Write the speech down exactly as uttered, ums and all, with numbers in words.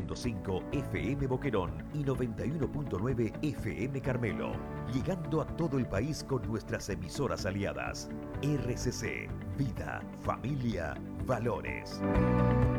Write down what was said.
punto cinco F M Boquerón y noventa y uno punto nueve F M Carmelo, llegando a todo el país con nuestras emisoras aliadas. R C C, vida, familia, valores.